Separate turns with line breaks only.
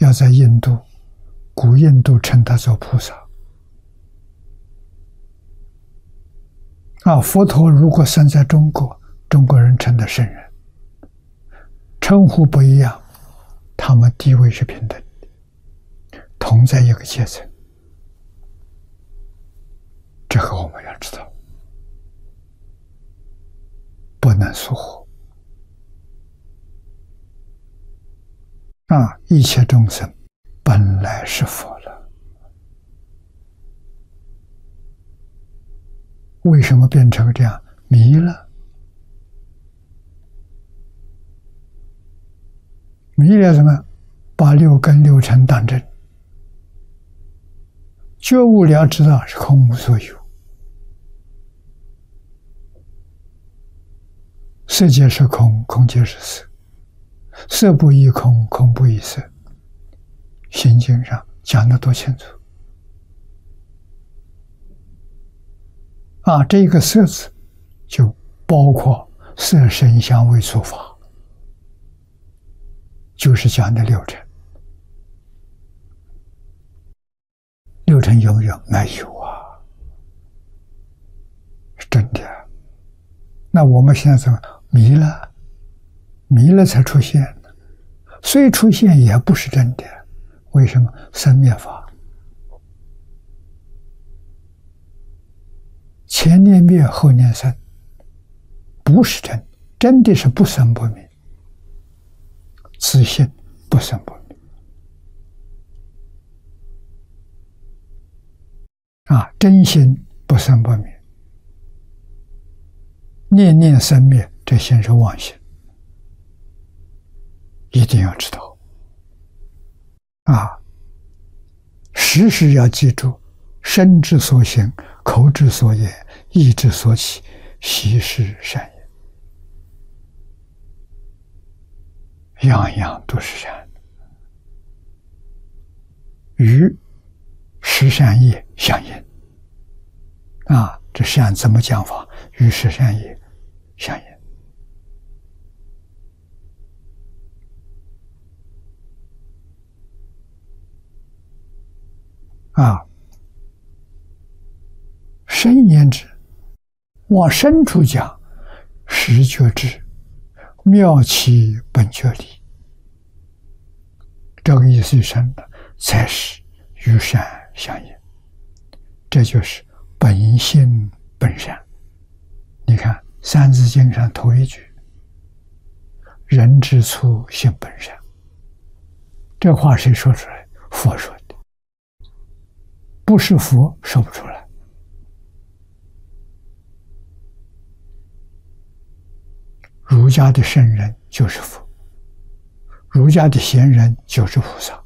要在印度，古印度称他做菩萨。佛陀如果生在中国，中国人称他圣人，称呼不一样，他们地位是平等的，同在一个阶层。这个我们要知道，不能疏忽。一切众生本来是佛了，为什么变成这样？迷了，迷了什么？把六根六尘当真，觉悟了知道是空无所有，色界是空，空界是色，色不异空，空不异色。心经上讲得多清楚这个色字就包括色声香味触法，就是讲的六尘。六尘有没有？没有是真的。那我们现在怎么迷了？迷了才出现呢，虽出现也不是真的。为什么？生灭法，前念灭，后念生，不是真，真的是不生不灭，自性不生不灭真心不生不灭，念念生灭，这心是妄心，一定要知道时时要记住，身之所行，口之所言，意之所起，悉是善也，样样都是善，与十善业相应这善怎么讲法？与十善业相应深言之，往深处讲，实觉知，妙其本觉理，这个意思深的才是与善相应，这就是本性本善。你看《三字经》上头一句，人之初性本善，这话谁说出来？佛说的，不是佛说不出来。儒家的圣人就是佛，儒家的贤人就是菩萨。